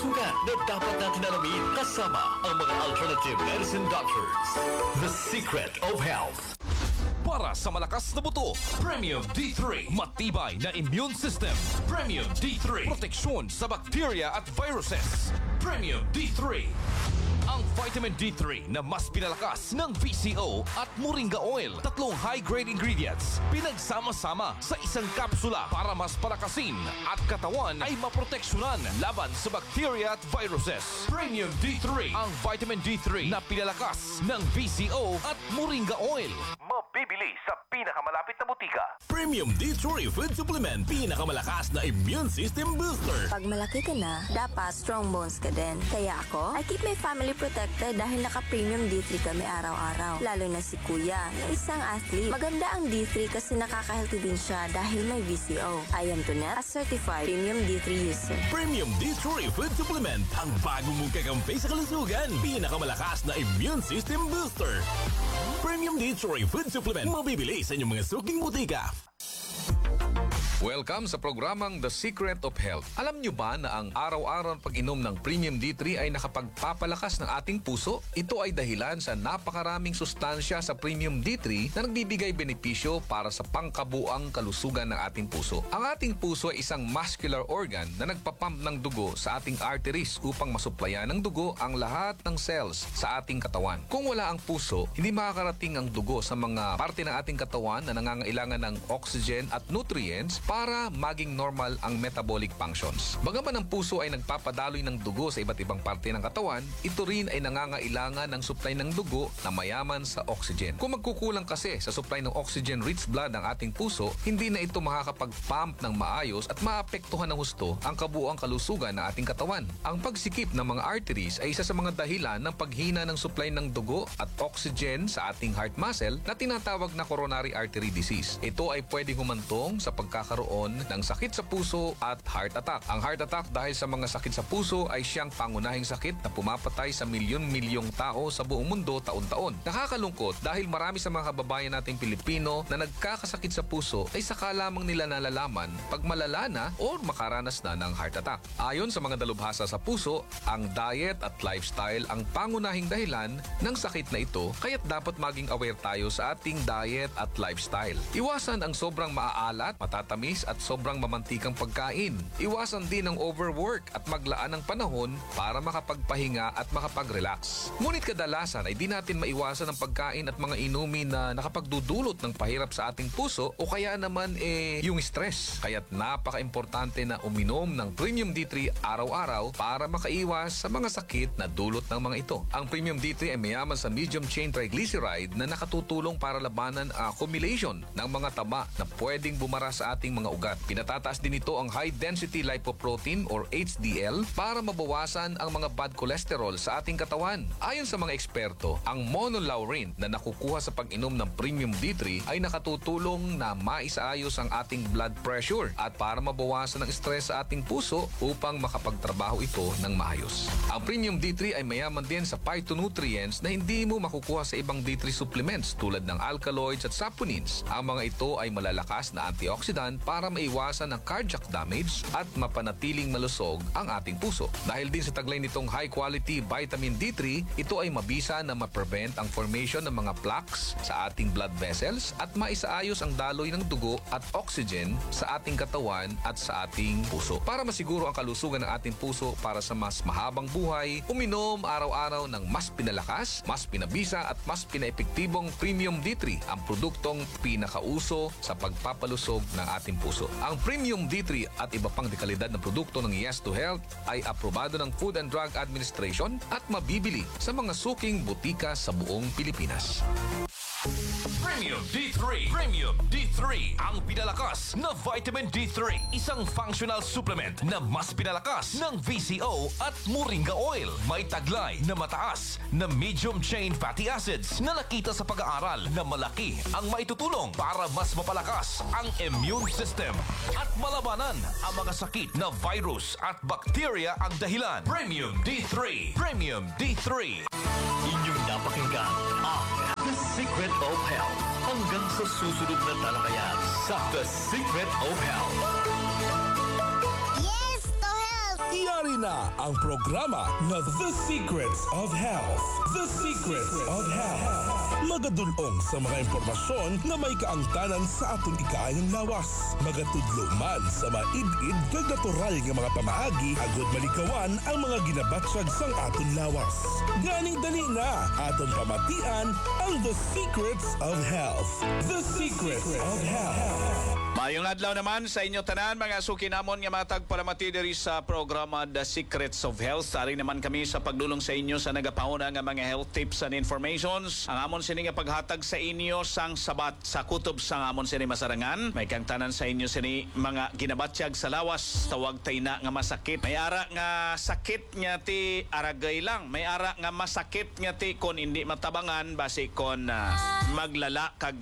kalusugan na dapat natin alamin kasama ang mga alternative medicine doctors. The Secret of Health. Para sa malakas na buto, Premium D3. Matibay na immune system, Premium D3. Proteksyon sa bacteria at viruses, Premium D3. Ang vitamin D3 na mas pinalakas ng VCO at Moringa Oil. Tatlong high-grade ingredients pinagsama-sama sa isang kapsula para mas palakasin at katawan ay maproteksyonan laban sa bacteria at viruses. Premium D3. Ang vitamin D3 na pinalakas ng VCO at Moringa Oil. Mabibili sa pinakamalapit na butika. Premium D3 Food Supplement. Pinakamalakas na immune system booster. Pag malaki ka na, dapat strong bones ka din. Kaya ako, I keep my family protected dahil naka-premium D3 kami araw-araw. Lalo na si Kuya, na isang athlete. Maganda ang D3 kasi nakaka-healthy din siya dahil may VCO. I am Tonet, a certified premium D3 user. Premium D3 Food Supplement. Ang bago mong kakampi sa kalusugan. Pinakamalakas na immune system booster. Premium D3 Food Supplement. Mabibili sa inyong mga suking butika. Welcome sa programang The Secret of Health. Alam nyo ba na ang araw-araw pag-inom ng Premium D3 ay nakapagpapalakas ng ating puso? Ito ay dahilan sa napakaraming sustansya sa Premium D3 na nagbibigay benepisyo para sa pangkabuang kalusugan ng ating puso. Ang ating puso ay isang muscular organ na nagpapump ng dugo sa ating arteries upang masuplayan ng dugo ang lahat ng cells sa ating katawan. Kung wala ang puso, hindi makakarating ang dugo sa mga parte ng ating katawan na nangangailangan ng oxygen at nutrients para maging normal ang metabolic functions. Bagaman ang puso ay nagpapadaloy ng dugo sa iba't ibang parte ng katawan, ito rin ay nangangailangan ng supply ng dugo na mayaman sa oxygen. Kung magkukulang kasi sa supply ng oxygen-rich blood ang ating puso, hindi na ito makakapag-pump ng maayos at maapektuhan ng husto ang kabuuang kalusugan ng ating katawan. Ang pagsikip ng mga arteries ay isa sa mga dahilan ng paghina ng supply ng dugo at oxygen sa ating heart muscle na tinatawag na coronary artery disease. Ito ay pwedeng humantong sa pagkakaroon ng sakit sa puso at heart attack. Ang heart attack dahil sa mga sakit sa puso ay siyang pangunahing sakit na pumapatay sa milyon-milyong tao sa buong mundo taon-taon. Nakakalungkot dahil marami sa mga kababayan nating Pilipino na nagkakasakit sa puso ay saka lamang nila nalalaman pag malala na o makaranas na ng heart attack. Ayon sa mga dalubhasa sa puso, ang diet at lifestyle ang pangunahing dahilan ng sakit na ito, kaya't dapat maging aware tayo sa ating diet at lifestyle. Iwasan ang sobrang maaalat, matatamis at sobrang mamantikang pagkain. Iwasan din ang overwork at maglaan ng panahon para makapagpahinga at makapag-relax. Ngunit kadalasan ay di natin maiwasan ang pagkain at mga inumin na nakapagdudulot ng pahirap sa ating puso o kaya naman yung stress. Kaya't napaka-importante na uminom ng Premium D3 araw-araw para makaiwas sa mga sakit na dulot ng mga ito. Ang Premium D3 ay mayaman sa medium chain triglyceride na nakatutulong para labanan ang accumulation ng mga taba na pwedeng bumara sa ating mga ugat. Pinatataas din ito ang high density lipoprotein or HDL para mabawasan ang mga bad cholesterol sa ating katawan. Ayon sa mga eksperto, ang monolaurin na nakukuha sa pag-inom ng Premium D3 ay nakatutulong na maisaayos ang ating blood pressure at para mabawasan ang stress sa ating puso upang makapagtrabaho ito ng maayos. Ang Premium D3 ay mayaman din sa phytonutrients na hindi mo makukuha sa ibang D3 supplements tulad ng alkaloids at saponins. Ang mga ito ay malalakas na antioxidant para maiwasan ang cardiac damage at mapanatiling malusog ang ating puso. Dahil din sa taglay nitong high quality vitamin D3, ito ay mabisa na ma-prevent ang formation ng mga plaques sa ating blood vessels at maisaayos ang daloy ng dugo at oxygen sa ating katawan at sa ating puso. Para masiguro ang kalusugan ng ating puso para sa mas mahabang buhay, uminom araw-araw ng mas pinalakas, mas pinabisa at mas pinaepektibong Premium D3, ang produktong pinakauso sa pagpapalusog ng ating puso. Ang Premium D3 at iba pang dekalidad na produkto ng Yes to Health ay aprobado ng Food and Drug Administration at mabibili sa mga suking butika sa buong Pilipinas. Premium D3. Premium D3. Ang pinalakas na vitamin D3. Isang functional supplement na mas pinalakas ng VCO at Moringa Oil. May taglay na mataas na medium chain fatty acids na nakita sa pag-aaral na malaki ang maitutulong para mas mapalakas ang immune system at malabanan ang mga sakit na virus at bacteria ang dahilan. Premium D3. Premium D3. Inyong napakinggan ang The Secret of Health. Hanggang sa susunod na talakayan sa The Secret of Health. Yes to health! Yari Muli na ang programa na The Secrets of Health. The Secrets of Health. Magadulong sa mga impormasyon na may kaangtanan sa atong ikaayang lawas. Magatudlo man sa maid-id kag natural nga mga pamaagi agod malikawan ang mga ginabatsag sang aton lawas. Ganing dali na aton pamatian ang The Secrets of Health. The Secrets of Health. Mayong adlaw naman sa inyo tanan mga sukinamon nga matag palamati diri sa programa The Secrets of Health. Ari naman kami sa pagdulong sa inyo sa nagapauna nga mga health tips and informations. Ang amon sini nga paghatag sa inyo sang sabat sa kutob sang amon sini masarangan. May kang tanan sa inyo sini mga ginabatyag sa lawas. Tawag tay na nga masakit. May ara nga sakit nga ti aragay lang. May ara nga masakit nga ti kon hindi matabangan base kon maglala kag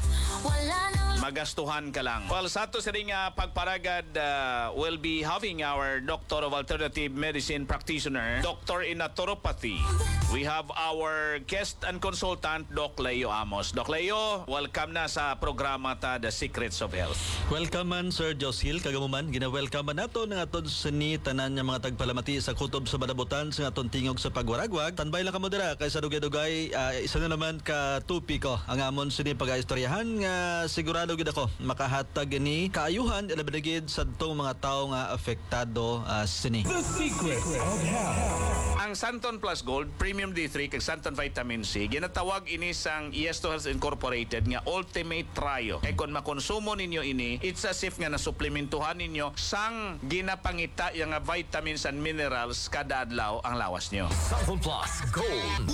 magastuhan ka lang. Well, sa ato sa ring pagparagad, we'll be having our Doctor of Alternative Medicine practitioner, Doctor in Naturopathy. We have our guest and consultant, Doc Leo Amos. Doc Leo, welcome na sa programa ta The Secrets of Health. Welcome man Sir Josil, kagamuman gina-welcome man nato ng aton sini tanan nga mga tagpalamati sa kutob sa badabutan sa aton tingog sa pagwaragwag. Tanbay lang kamo dira kay sa dugay-dugay isa na naman ka tupiko ang amon sini pagaistoryahan nga sigurado gid ako makahatag ni kaayuhan ilabigid sa tong mga tawo nga apektado sini. The Secrets of Health. Ang Santon Plus Gold, Premium D3 kag Santon Vitamin C, ginatawag ini sang Yesto Health Incorporated nga Ultimate Trio. Kay kung makonsumo ninyo ini, it's as if nga nasuplementuhan ninyo sang ginapangita yung vitamins and minerals kada adlaw ang lawas nyo. Santon Plus Gold.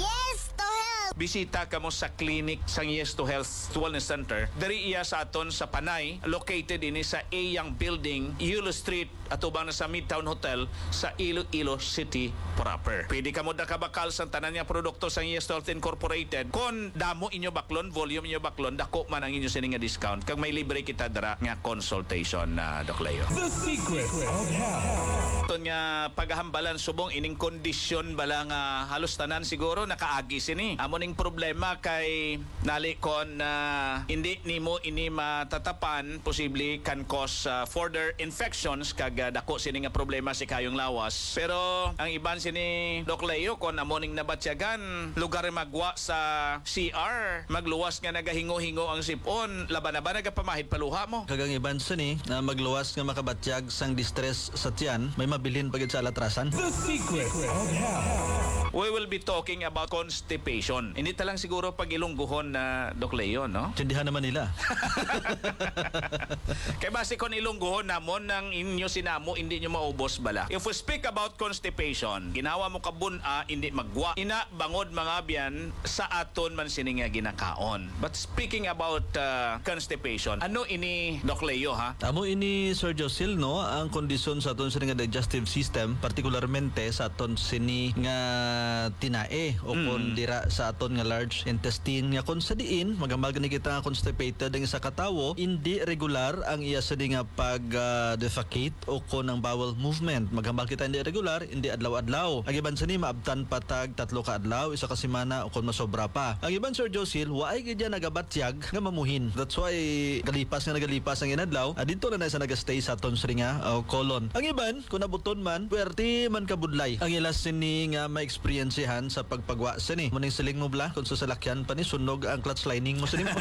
Bisita kamo sa clinic sang Yes to Health Wellness Center. Dari iya sa aton sa Panay, located ini sa Eyang Building, Yulo Street, atubang na sa Midtown Hotel sa Iloilo City proper. Pwede kamo da kabakal sa tanan nga produkto sang Yes to Health Incorporated. Kon damo inyo baklon, volume inyo baklon, dako man ang inyo sining nga discount. Kag may libre kita dara nga consultation na Doc Leo. The Secrets of Health. Ito nga paghahambalan subong ining kondisyon bala nga halos tanan siguro nakaagi sini. Ning problema kay nalikon na hindi nimo ini matatapan, posible can cause further infections kag dako sini nga problema si kayong lawas. Pero ang iban sini Doc Leo kon amoning nabatyagan lugar magwa sa CR magluwas nga nagahingo-hingo ang sipon laban na ba nagapamahid paluha mo. Kagang iban sini na magluwas nga makabatyag sang distress sa tiyan may mabilin pagid sa alatrasan. The Secrets of Health. We will be talking about constipation. Hindi talang siguro pag ilungguhon na Doc Leo, no? Tindihan naman nila. Kaya base kon ilungguhon namon ng inyo sinamo, hindi nyo maubos bala. If we speak about constipation, ginawa mo kabun-a, hindi magwa. Ina, bangod mga biyan, sa aton man sini nga ginakaon. But speaking about constipation, ano ini Doc Leo, ha? Amo ini Sir Josil, no, ang kondisyon sa aton sini nga digestive system, partikularmente sa aton sini nga tinae o kon dira sa aton nga large intestine nga kon sa diin magambal gani kita nga constipated ang isa ka tawo hindi regular ang iya sa nga pag defecate o kon ang bowel movement magambal kita hindi regular hindi adlaw-adlaw ang iban sa ni maabtan patag 3 ka adlaw isa ka semana o kon masobra pa ang iban Sir Josil waay gid nagabatyag nga mamuhin that's why nagalipas ang inadlaw dito na sa nagastay sa aton nga colon ang iban kun nabuton man puwerte man kabudlay ang ilas sini nga ma-experiencehan sa pagpagwa sini muning siling mo bla kung sa salakyan pa ni sunog ang clutch lining mo sini mo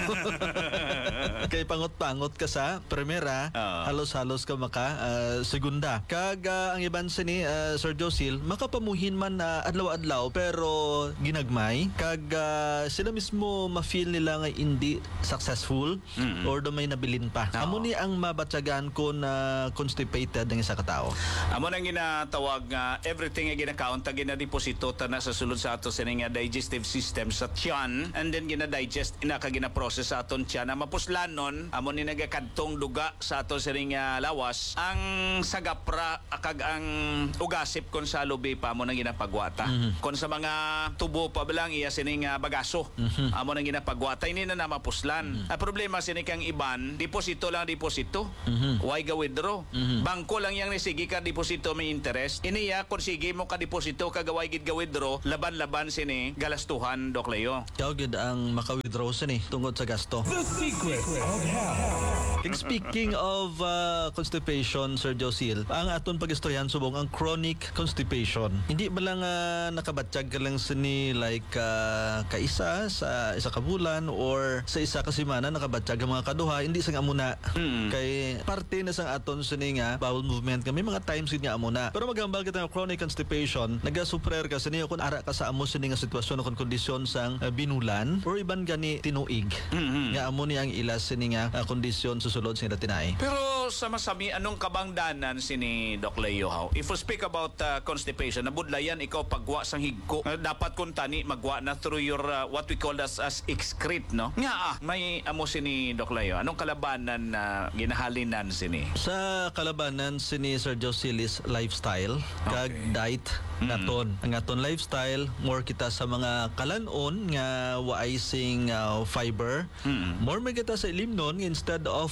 kay pangot-pangot ka sa primera halos-halos ka maka segunda kag ang iban sini Sir Josil makapamuhin man na adlaw-adlaw pero ginagmay kag sila mismo ma-feel nila nga hindi successful or do may nabilin pa amo ni ang mabatyagan ko na constipated ang isa ka tawo amo nang ginatawag nga everything nga ginakaon ta ginadeposito ta na sa sulod sa ato sini nga digestive system sa tiyan and then gina-digest ina ka gina-process sa aton tiyan na mapuslanon amo ni nagakadtong duga sa ato sining lawas ang sagapra kag ang ugasip kon sa lubi pa amo nang ginapagwata kon sa mga tubo pa bilang iya sining bagaso amo nang ginapagwata ini na mapuslan ang problema sini kang iban deposito lang deposito why ga withdraw bangko lang yang nisigi ka deposito may interest iniya kon sige mo ka deposito kagaway gid ga withdraw laban-laban sini galastuhan Doc Leo. Kaya gid ang maka-withdraw sini tungod sa gasto. The Secrets of Health. Kaya speaking of constipation, Sir Josil, ang aton pag-istoryahan subong ang chronic constipation. Hindi ba lang nakabatsyag ka lang sini like kaisa sa isa ka bulan or sa isa ka semana nakabatsyag ang mga kaduha, hindi sa nga muna. Kay parte na sa aton sini nga bowel movement kami mga times nga amuna. Pero magambal kita ng chronic constipation, nagasuprer ka sini kung ara ka sa amo sini nga sitwasyon o kondisyon sang binulan or iban gani tinuig. Nga amo ni ang ilas sini nga kondisyon susulod sa tinay. Pero sa masami, anong kabangdanan sini Doc Leo? If we speak about constipation, nabudlayan ikaw pagwa sang higko. Dapat kung tani magwa na through your what we call as excrete, no? Nga may amo sini Doc Leo. Anong kalabanan na ginahalinan sini? Sa kalabanan sini Sir Josilis lifestyle kag diet naton. Ang aton lifestyle more kita sa mga kalanon nga waay sing fiber. More may kita sa ilimnon instead of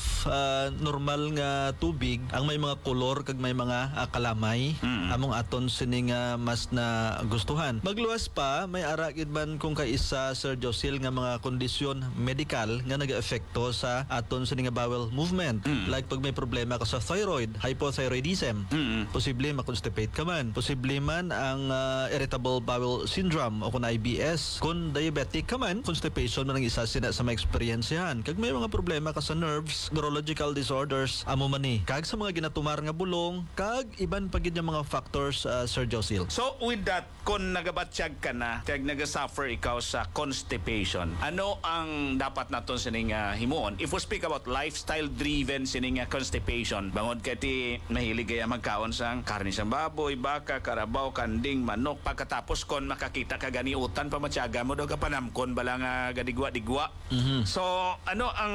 normal nga tubig ang may mga kolor kag may mga kalamay among aton sini nga mas na gustuhan. Magluwas pa may ara gid man kung kaisa Sir Josil nga mga kondisyon medical nga nagaepekto sa aton sini nga bowel movement. Like pag may problema ka sa thyroid, hypothyroidism, posible ma-constipate ka man. Posible man ang irritable bowel syndrome o kung IBS. Kung diabetic ka man, constipation man ang isa sina sa ma-experience yan. Kag may mga problema ka sa nerves, neurological disorders, amo man ni. Kag sa mga ginatumar nga bulong, kag iban pagid nga mga factors Sir Josil. So with that, kung nagabatsyag ka na, kag nagasuffer ikaw sa constipation, ano ang dapat naton sining himuon? If we speak about lifestyle-driven sining constipation, bangod kay ti mahilig kaya magkaon sang karne sang baboy, baka, karabaw, kanding, manok. Pagkatapos kon makakita ka ganiutan, pamatyaga mo daw ka panamkon bala nga gadigwa-digwa. So ano ang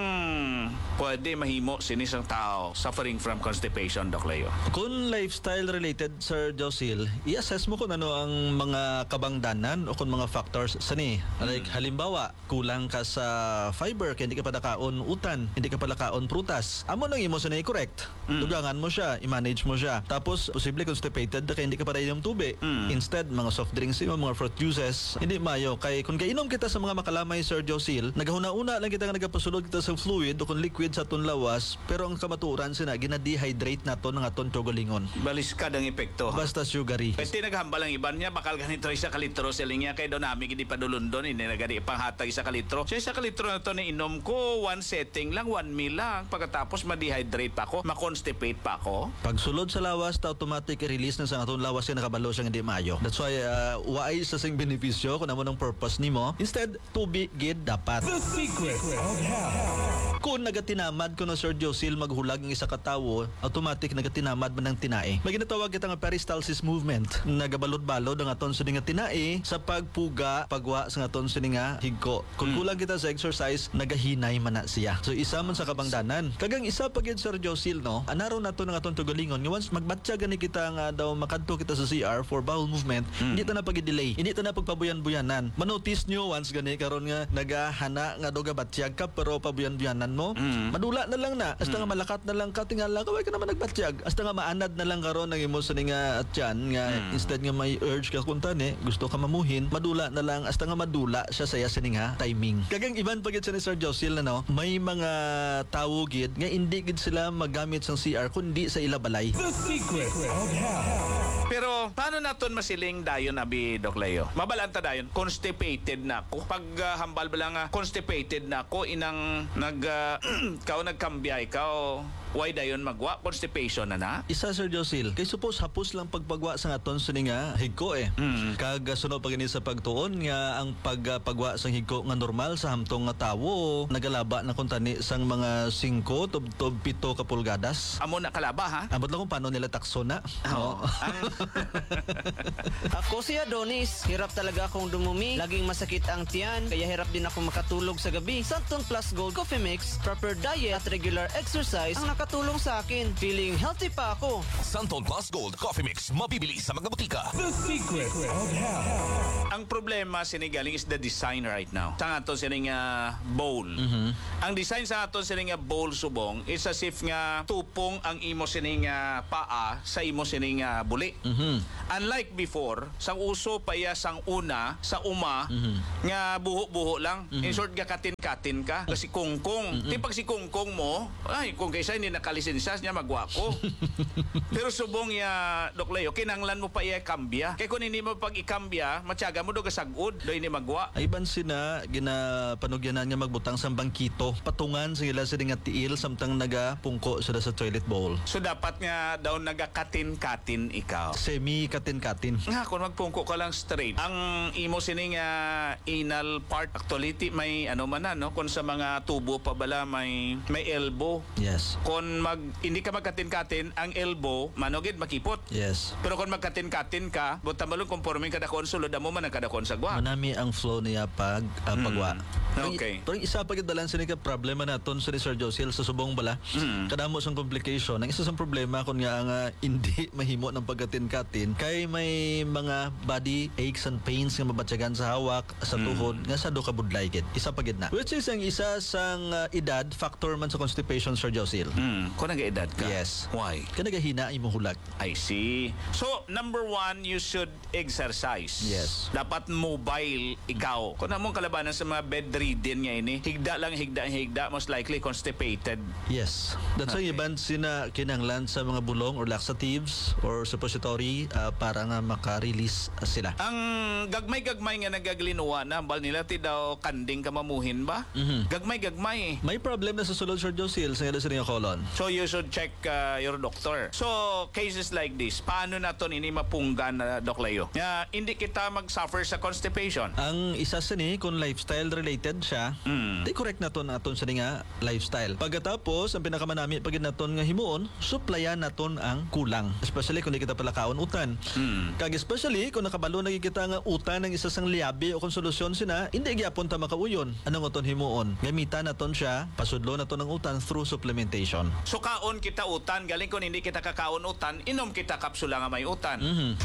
pwede mahimo sini sang tao suffering from constipation, Doc Leo? Kung lifestyle related Sir Josil, i-assess mo kung ano ang mga kabangdanan o kung mga factors sani. Like halimbawa, kulang ka sa fiber kaya hindi ka pa nakaon utan, hindi ka pa nakaon prutas. Amo nang imo sani correct. Dugangan mo siya, i-manage mo siya. Tapos posible constipated kaya hindi ka pa inom tubig. Instead, mga soft drinks, mga fruit juices, hindi mayo. Kay kung kainom kita sa mga makalamay Sir Josil, nagahuna-una lang kita nga nagapasulod kita sa fluid o kung liquid sa aton lawas, pero ang kamaturan sina gina-dehydrate nato ng aton tugalingon. Baliskad ang epekto. Basta sugary. Pwede naghambal ang iban niya, bakal ganito isa kalitro siling niya kay doon namin hindi pa dulundon, hindi nagadi panghatag isa kalitro. So isa kalitro na to na inom ko, one setting lang, 1 meal lang. Pagkatapos ma-dehydrate pa ako, ma-constipate pa ako. Pag sulod sa lawas, automatic release na sa aton lawas yung nakabalo siyang hindi maayo. That's why, waay sa sing benepisyo kung naman ang purpose nimo. Instead, tubig gid dapat. The secret of health. Kung nagatinamad ko na Sir Josil maghulag ng isa ka tawo, automatic nagatinamad man ng tinae. May ginatawag kita nga peristalsis movement. Nagabalod-balod ang aton sa nga tinae sa pagpuga, pagwa sa aton sa nga higko. Kung kulang kita sa exercise, nagahinay man na siya. So isa man sa kabangdanan. Kagang isa pa gid Sir Josil, no? Anaro nato ng aton tugalingon. Nga once magbatya gani kita nga daw makadto kita sa CR for bowel movement, hindi ta na pag-delay. Hindi ta na pagpabuyan-buyanan. Manotice nyo once gani karon nga nagahana nga doga batyag ka pero pabuyan-buyanan mo. Madula na lang na. Hasta nga malakat na lang ka tingala kaway ka naman nagbatyag. Hasta nga maanad na lang karon ang imo sa nga atyan nga instead nga may urge ka kunta ni gusto ka mamuhin, madula na lang hasta nga madula siya saya sa nga timing. Kagang iban pagid sa ni Sir Josil na no, may mga tawo gid nga hindi gid sila magamit sang CR kundi sa ilabalay. The secret of health. Pero paano naton masiling dayon abi Doc Leo? Mabalanta dayon, constipated na ako. Pag hambal ba lang constipated na ako inang kao nagkambiyay kao why dayon magwa constipation na? Isa Sir Josil, kay suppose hapos lang pagpagwa sa aton sa nga higko eh. Kag sunod pa gani sa pagtuon nga ang pagpagwa sa higko nga normal sa hamtong nga tawo nagalaba na kun tani sang mga 5 tub 7 ka pulgadas. Amo na kalaba ha? Abot lang kung paano nila takso na. Oo. Ako si Adonis. Hirap talaga akong dumumi. Laging masakit ang tiyan. Kaya hirap din ako makatulog sa gabi. Santon Plus Gold Coffee Mix, proper diet at regular exercise ang nakatulong sa akin. Feeling healthy pa ako. Santon Plus Gold Coffee Mix. Mabibili sa mga butika. The secret of health. Ang problema sinigaling is the design right now. Sa aton sining bowl. Ang design sa aton sining bowl subong is as if nga tupong ang imo sining paa sa imo sining buli. Unlike before, sang uso pa iya sang una sa uma nga buho-buho lang. In short, katin-katin ka. Kasi kungkong. Di pag si kungkong mo, ay, kung kaysa hindi nakalisensas niya, magwako. Pero subong ya, Dok Leo, kinanglan mo pa iya kambya. Kaya kung hindi mo pag ikambya, matyaga mo do gasagod, do hindi magwa. Ay ban sina ginapanugyanan nga magbutang sa bangkito. Patungan sila sa nga tiil samtang nagapungko sila sa toilet bowl. So dapat nga daw nagakatin-katin ikaw. Semi katin-katin. Nga, kung magpungko ka lang straight, ang imo sining anal part, actually, may ano man na, no? Kung sa mga tubo pa bala, may elbow. Yes. Kung hindi ka magkatin-katin, ang elbow, manogid, makipot. Yes. Pero kung magkatin-katin ka, buta malong conforming kada konsulo, damo man ang kada konsagwa. Manami ang flow niya pagwa. Okay. Pero isa pa gid dalan sini ka problema naton sa ni Sir Josiel sa subong bala. Kadamo sang complication. Ang isa sang problema kun nga hindi mahimo ng pagkatin-katin kay may mga body aches and pains nga mabatyagan sa hawak, sa tuhod, nga sa do ka budlay gid. Isa pa gid na. Which is ang isa sang edad factor man sa constipation, Sir Josiel. Kung nag-edad ka? Yes. Why? Kanagahina imong hulag. I see. So, number 1, you should exercise. Yes. Dapat mobile ikaw. Kung namang kalabanan sa mga bedridden nga ini, higda, most likely constipated. Yes. That's why iban sina kinanglan sa mga bulong or laxatives or suppository para nga maka-release sila. Ang gagmay-gagmay nga nagaglinuwa na, bal nila ti daw kanding ka mamuhin ba? Gagmay-gagmay. May problem na sa sulod, Sir Josiel, sa nga colon. So you should check your doctor. So cases like this, paano naton ini mapunggan na Doc Leo? Hindi kita mag-suffer sa constipation. Ang isa sa ni, kung lifestyle related siya, di correct naton sa nga lifestyle. Pagkatapos, ang pinakamanami pagid naton nga himuon, supplyan naton ang kulang. Especially kung di kita pala kaon utan. Kag especially kung nakabalo na kita nga utan ng isa sang liabi o kung solusyon sina, hindi gyapon ta makauyon. Anong uton himuon? Gamitan naton siya, pasudlo naton ang utan through supplementation. So kaon kita utan, galing kung hindi kita kakaon utan, inom kita kapsula nga may utan.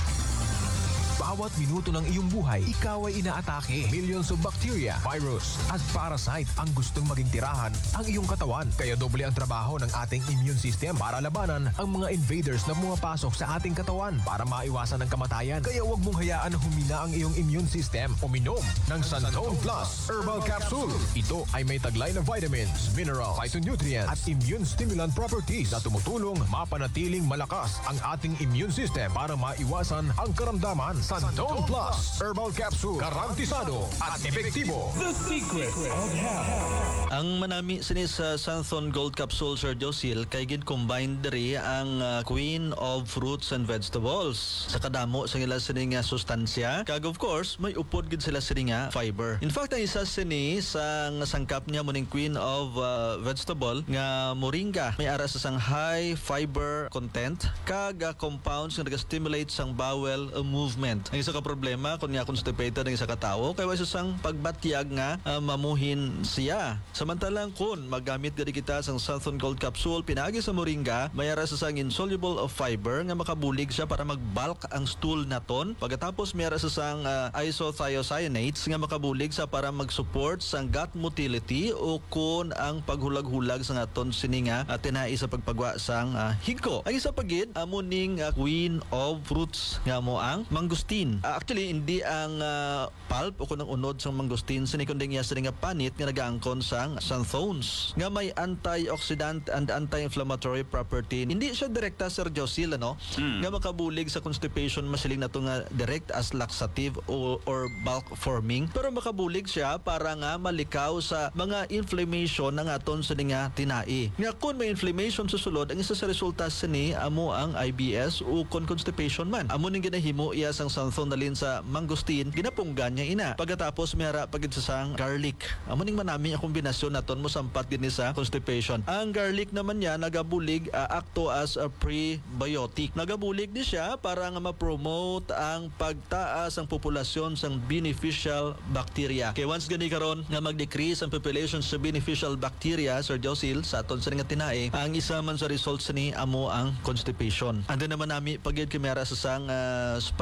Bawat minuto ng iyong buhay, ikaw ay inaatake. Millions of bacteria, virus, at parasite ang gustong maging tirahan ang iyong katawan. Kaya doble ang trabaho ng ating immune system para labanan ang mga invaders na pumapasok sa ating katawan para maiwasan ang kamatayan. Kaya huwag mong hayaan na humina ang iyong immune system. Uminom ng Santone Plus Herbal Capsule. Ito ay may taglay na vitamins, minerals, phytonutrients, at immune stimulant properties na tumutulong mapanatiling malakas ang ating immune system para maiwasan ang karamdaman. Santone Plus Herbal Capsule, garantisado at epektibo. The secret of health. Ang manami sini sa Santhon Gold Capsule, Sir Josiel, kay gid combined diri ang Queen of Fruits and Vegetables. Sa kadamo sa ila sini nga sustansya, kag of course may upod gid sila sini nga fiber. In fact, ang isa sini sa sangkap niya muning Queen of Vegetable nga moringa, may ara sa sang high fiber content kag compounds nga naga-stimulate sang bowel movement. Ang isa ka problema kung nga constipated ang isa ka tao, kay wala sang pagbatyag nga mamuhin siya. Samantalang kung magamit gadi kita sang Santhon Gold Capsule pinagi sa moringa, mayara sa sang insoluble of fiber nga makabulig siya para magbulk ang stool naton. Pagkatapos mayara sa sang isothiocyanates nga makabulig sa para mag-support sang gut motility o kung ang paghulag-hulag sa aton sininga at tinai sa pagpagwa sang higko. Ang isa pagid amuning Queen of Fruits nga mo ang mangustin. Actually, hindi ang pulp o kunang unod sang mangustin sinikunding niya sa nga panit nga nagaangkon sang xanthones nga may antioxidant and anti-inflammatory property. Hindi siya direkta, Sir Josiel, nga makabulig sa constipation masiling na ito nga direct as laxative or bulk forming, pero makabulig siya para nga malikaw sa mga inflammation ng aton sa nga tinai. Nga kung may inflammation sa sulod, ang isa sa resulta sini amo ang IBS o constipation man. Amo ning ginahimo iya sang Santhon dalin sa mangustin, ginapunggan niya ina. Pagkatapos mayara pagid sa sang garlic. Amo ning manami ang kombinasyon naton mo sampat din sa constipation. Ang garlic naman niya nagabulig akto as a prebiotic. Nagabulig di siya para nga ma-promote ang pagtaas ang populasyon sang beneficial bacteria. Kay once gani karon nga mag-decrease ang population sa beneficial bacteria, Sir Josiel, sa aton sa nga tinai, ang isa man sa results ni amo ang constipation. And then naman nami pagid kamera sa sang spirulina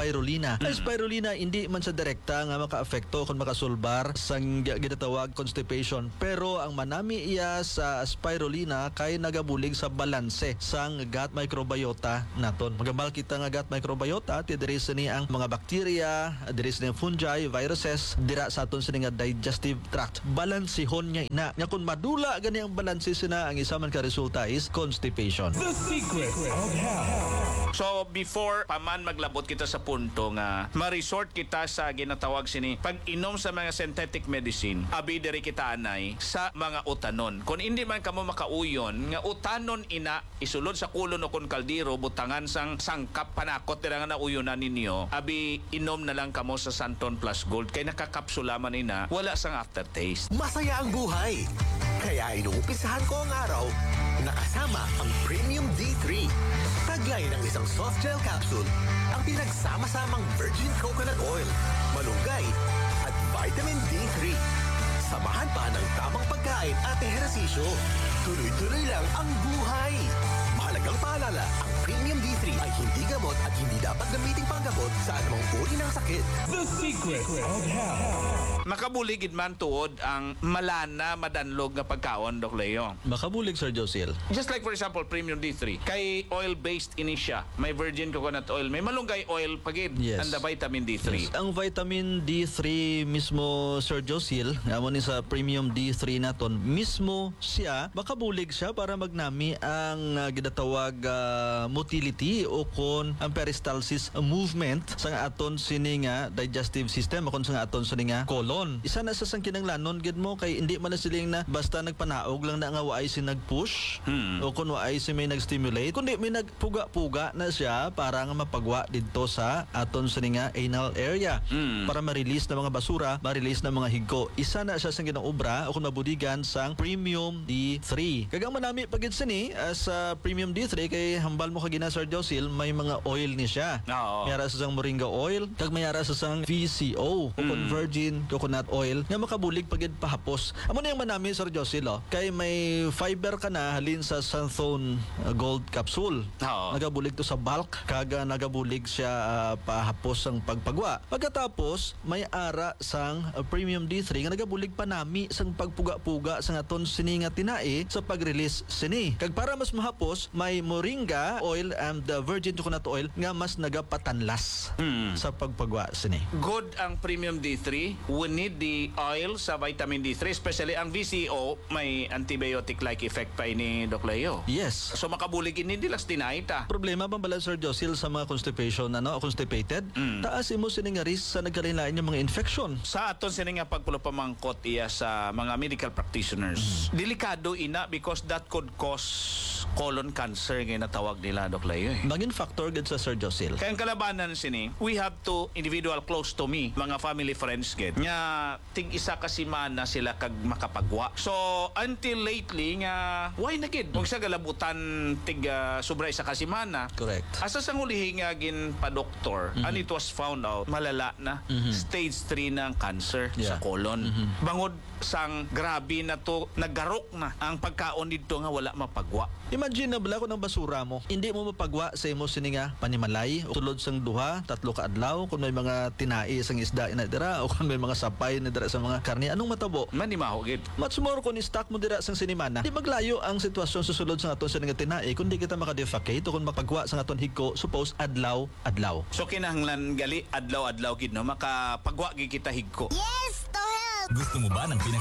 spirulina. Ang spirulina hindi man sa direkta nga makaapekto kung makasulbar sang ginatawag constipation, pero ang manami iya sa spirulina kay nagabulig sa balanse sang gut microbiota naton. Magambal kita nga gut microbiota ti diri ni ang mga bakterya, diri ni fungi, viruses dira sa aton sini nga digestive tract. Balansihon niya ina. Nya kun madula gani ang balanse sina, ang isa man ka resulta is constipation. The Secret of Health. So before paman maglabot kita sa punto nga ma-resort kita sa ginatawag sini pag-inom sa mga synthetic medicine, abi diri kita anay sa mga utanon. Kung hindi man kamo makauyon nga utanon ina isulod sa kulon o kun kaldero butangan sang sangkap panakot dira nga nauyonan ninyo, abi inom na lang kamo sa Santon Plus Gold kay nakakapsula man ina, wala sang aftertaste. Masaya ang buhay. Kaya inuumpisahan ko ang araw nakasama ang Premium D3. Taglay ng isang soft gel capsule ang pinagsama-samang virgin coconut oil, malunggay at vitamin D3. Samahan pa ng tamang pagkain at ehersisyo. Tuloy-tuloy lang ang buhay. Mahalagang paalala, ang Premium D3 ay hindi gamot at hindi dapat gamiting panggamot sa anumang uri ng sakit. The Secret of Health. Makabuligid man tuod ang malana madanlog nga pagkaon, Dok Leo. Makabulig, Sir Josil. Just like for example, Premium D3. Kay oil-based ini siya. May virgin coconut oil, may malunggay oil pagid. Yes. And the vitamin D3. Yes. Ang vitamin D3 mismo, Sir Josil, amo ni sa Premium D3 naton, mismo siya, makabulig siya para magnami ang ginatawag motility o kon ang peristalsis movement sa aton sini nga digestive system o kon sa aton sini nga colon. Isa na sa sang kinanglanon gid mo kay hindi man na siling na basta nagpanaog lang na nga waay si nagpush o kun waay si may nagstimulate, kundi may nagpuga-puga na siya para nga mapagwa didto sa aton sini nga anal area para ma-release na mga basura, ma-release na mga higko. Isa na siya sang ginaobra o kun mabudigan sang Premium D3. Kagang manami pagid sini sa Premium D3 kay hambal mo kagina, Sir Josil, may mga oil ni siya. Oo. Mayara sa sang moringa oil, kag mayara sa sang VCO o kon virgin coconut oil nga makabulig pagid pahapos. Amo na yung manami, Sir Josil, kay may fiber ka na halin sa Santon Gold capsule. Oo. Nagabulig to sa bulk, kaga nagabulig siya pahapos ang pagpagwa. Pagkatapos may ara sang Premium D3 nga nagabulig pa nami sang pagpuga-puga sang aton sini nga tinae sa pag-release sini. Kag para mas mahapos, may moringa oil and the virgin coconut oil nga mas nagapatanlas sa pagpagwa sini. Good ang Premium D3. We need the oil sa vitamin D3, especially ang VCO, may antibiotic-like effect pa ini, Dok Leo. Yes. So makabulig ini dilas tinaita. Problema bang bala, Sir Josil, sa mga constipation, constipated? Taas imo sini nga risk sa nagkalain yung mga infection. Sa aton sini nga pagpulupamangkot iya sa mga medical practitioners. Delikado ina because that could cause colon cancer nga natawag nila, Dok Leo. Maging factor gid sa Sir Josil. Kaya ang kalabanan sini, we have to individual close to me, mga family friends gid. Nga tig isa ka semana sila kag makapagwa. So until lately nga why na gid? Kung sa galabutan tig sobra isa ka semana. Correct. Asa sang hulihin nga gin pa doktor, and it was found out malala na stage 3 na ang cancer sa Yeah. colon. Bangod sang grabe na to, naggarok na ang pagkaon dito nga wala mapagwa. Imagine na bala ko ng basura mo, hindi mo mapagwa sa imo sini nga panimalay o tulod sang 2-3 ka adlaw kung may mga tinai sang isda ina dira o kung may mga sapay na dira sa mga karne, anong matabo? Manimaho gid. Much more kung i-stock mo dira sang sinimana, di maglayo ang sitwasyon susulod sa aton sa nga tinai kung di kita makadefecate o kung mapagwa sa aton higko, suppose adlaw. So kinahanglan gali adlaw-adlaw gid no makapagwa gid kita higko. Gusto mo ba ng